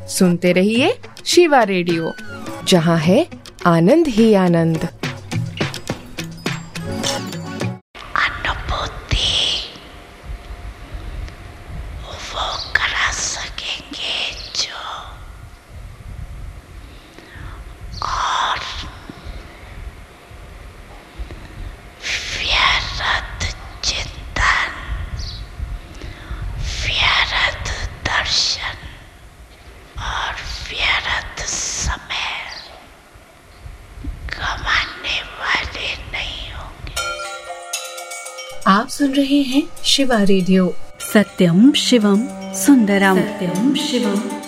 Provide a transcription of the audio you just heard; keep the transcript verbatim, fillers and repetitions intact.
सुनते रहिए शिवा रेडियो, जहाँ है आनंद ही आनंद। आप सुन रहे हैं शिवा रेडियो। सत्यम शिवम सुंदरम। सत्यम शिवम